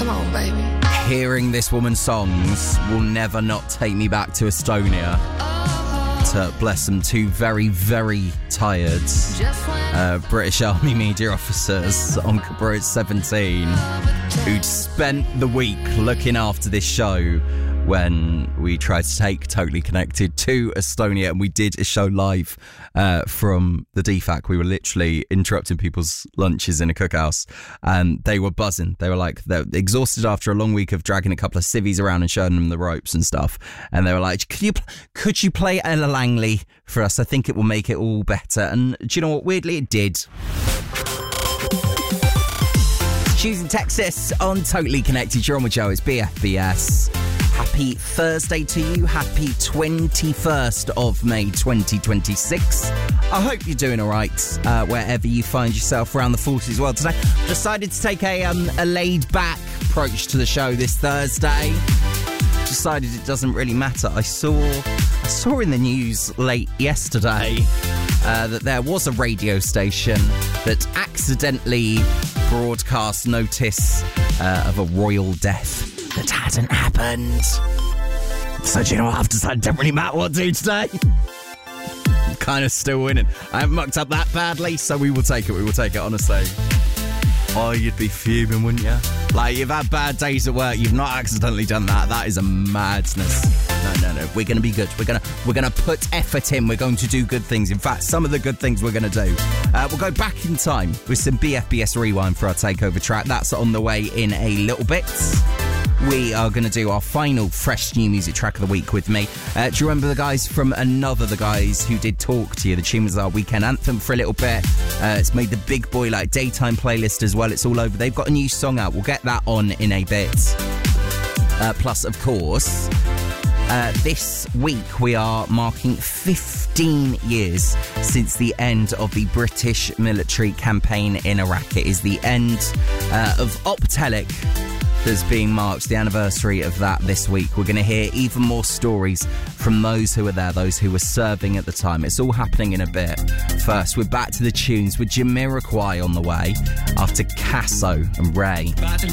on, baby. Hearing this woman's songs will never not take me back to Estonia. To, bless them, two very, very tired British Army media officers on Cabrit 17 who'd spent the week looking after this show when we tried to take Totally Connected to Estonia, and we did a show live from the DFAC. We were literally interrupting people's lunches in a cookhouse, and they were buzzing. They were like, they're exhausted after a long week of dragging a couple of civvies around and showing them the ropes and stuff, and they were like, could you play Ella Langley for us? I think it will make it all better. And do you know what? Weirdly, it did. Tuesday, Texas on Totally Connected. You're on with Joe. It's BFBS. Happy Thursday to you. Happy 21st of May 2026. I hope you're doing all right wherever you find yourself around the 40s as well today. Decided to take a laid-back approach to the show this Thursday. Decided it doesn't really matter. I saw in the news late yesterday that there was a radio station that accidentally broadcast notice of a royal death that hadn't happened. So do you know what? I've decided it doesn't really matter what I do today. I'm kind of still winning. I haven't mucked up that badly, so we will take it, honestly. Oh, you'd be fuming, wouldn't you? Like, you've had bad days at work, you've not accidentally done that. That is a madness. No. We're going to be good. We're going to put effort in. We're going to do good things. In fact, some of the good things we're going to do. We'll go back in time with some BFBS Rewind for our takeover track. That's on the way in a little bit. We are going to do our final fresh new music track of the week with me. Do you remember the guys from Another, the guys who did Talk to You? The tune was our weekend anthem for a little bit. It's made the Big Boy like daytime playlist as well. It's all over. They've got a new song out. We'll get that on in a bit. Plus, of course, this week we are marking 15 years since the end of the British military campaign in Iraq. It is the end of Optelic that's being marked, the anniversary of that this week. We're going to hear even more stories from those who were there, those who were serving at the time. It's all happening in a bit. First, we're back to the tunes with Jamiroquai on the way after Casso and Ray.